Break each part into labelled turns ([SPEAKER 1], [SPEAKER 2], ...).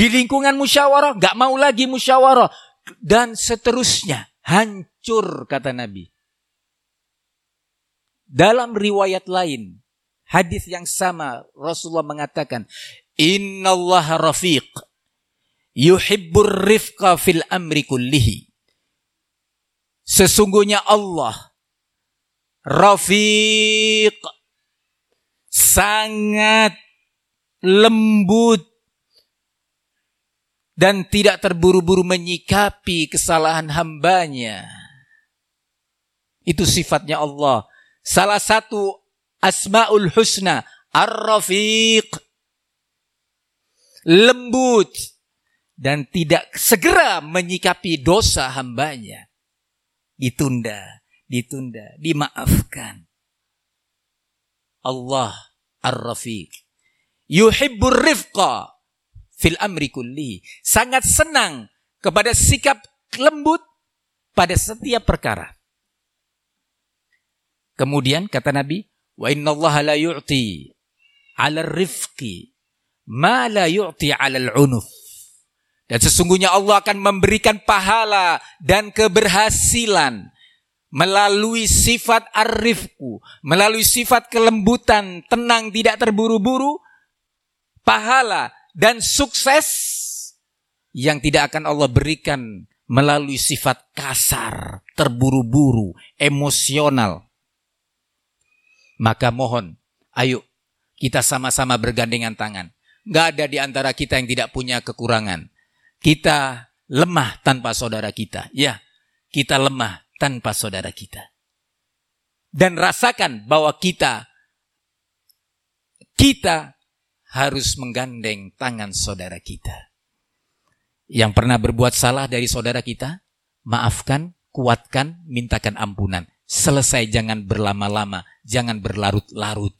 [SPEAKER 1] Di lingkungan musyawarah, gak mau lagi musyawarah. Dan seterusnya, hancur kata Nabi. Dalam riwayat lain, hadis yang sama, Rasulullah mengatakan, Innallaha rafiq, yuhibbur rifqa fil amri kullihi. Sesungguhnya Allah, rafiq, sangat lembut, dan tidak terburu-buru menyikapi kesalahan hambanya. Itu sifatnya Allah. Salah satu Asmaul Husna, Ar-Rafiq. Lembut. Dan tidak segera menyikapi dosa hambanya. Ditunda, dimaafkan. Allah Ar-Rafiq. Yuhibbur rifqa fil amri kulli, sangat senang kepada sikap lembut pada setiap perkara. Kemudian kata Nabi, wa innallaha la yu'ti 'ala rifqi ma la yu'ti 'ala al-'unuf. Dan sesungguhnya Allah akan memberikan pahala dan keberhasilan melalui sifat ar-rifqu, melalui sifat kelembutan, tenang, tidak terburu-buru, pahala dan sukses yang tidak akan Allah berikan melalui sifat kasar, terburu-buru, emosional. Maka mohon, ayo kita sama-sama bergandengan tangan. Gak ada di antara kita yang tidak punya kekurangan. Kita lemah tanpa saudara kita. Ya, kita lemah tanpa saudara kita. Dan rasakan bahwa kita harus menggandeng tangan saudara kita. Yang pernah berbuat salah dari saudara kita, maafkan, kuatkan, mintakan ampunan. Selesai, jangan berlama-lama, jangan berlarut-larut.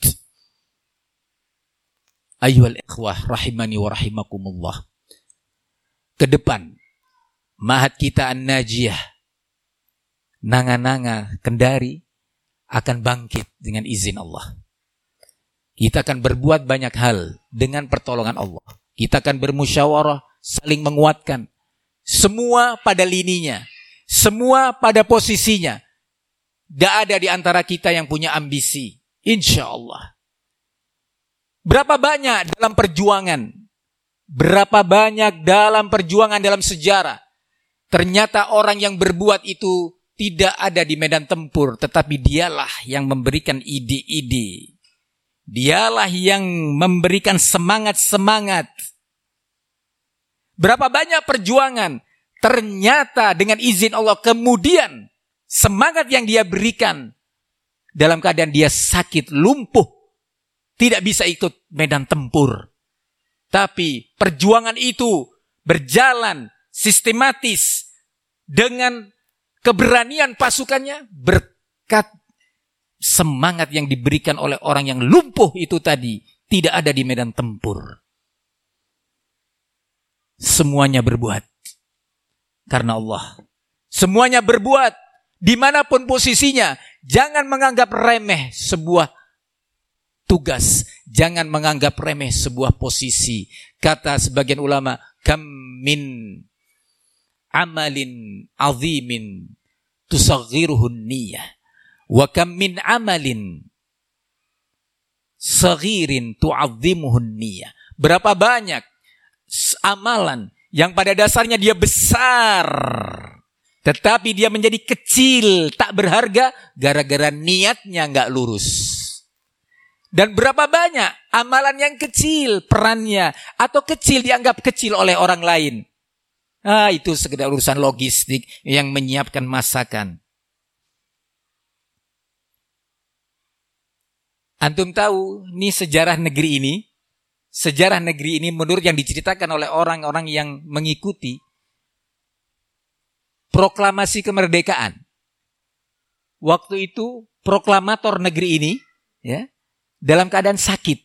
[SPEAKER 1] Ayyuhal ikhwah rahimani wa rahimakumullah. Ke depan, Ma'had kita An-Najiyah, Nanga-Nanga Kendari akan bangkit dengan izin Allah. Kita akan berbuat banyak hal dengan pertolongan Allah. Kita akan bermusyawarah, saling menguatkan. Semua pada lininya. Semua pada posisinya. Tidak ada di antara kita yang punya ambisi. Insya Allah. Berapa banyak dalam perjuangan. Berapa banyak dalam perjuangan dalam sejarah. Ternyata orang yang berbuat itu tidak ada di medan tempur. Tetapi dialah yang memberikan ide-ide. Dialah yang memberikan semangat-semangat. Berapa banyak perjuangan, ternyata dengan izin Allah kemudian semangat yang dia berikan dalam keadaan dia sakit, lumpuh, tidak bisa ikut medan tempur. Tapi perjuangan itu berjalan sistematis dengan keberanian pasukannya berkat semangat yang diberikan oleh orang yang lumpuh itu tadi tidak ada di medan tempur. Semuanya berbuat karena Allah. Semuanya berbuat dimanapun posisinya. Jangan menganggap remeh sebuah tugas. Jangan menganggap remeh sebuah posisi. Kata sebagian ulama, kam min amalin azimin tusaghiruhun niyah. Wa kam min amalin saghirin tu'azzimuhun niyah. Berapa banyak amalan yang pada dasarnya dia besar, tetapi dia menjadi kecil, tak berharga, gara-gara niatnya gak lurus. Dan berapa banyak amalan yang kecil perannya, atau kecil dianggap kecil oleh orang lain. Itu sekedar urusan logistik yang menyiapkan masakan. Antum tahu, ini sejarah negeri ini. Sejarah negeri ini menurut yang diceritakan oleh orang-orang yang mengikuti proklamasi kemerdekaan. Waktu itu proklamator negeri ini ya, dalam keadaan sakit.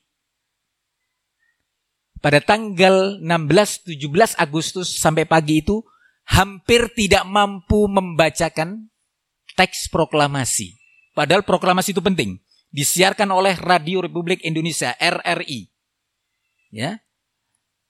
[SPEAKER 1] Pada tanggal 16-17 Agustus sampai pagi itu hampir tidak mampu membacakan teks proklamasi. Padahal proklamasi itu penting. Disiarkan oleh Radio Republik Indonesia, RRI. Ya.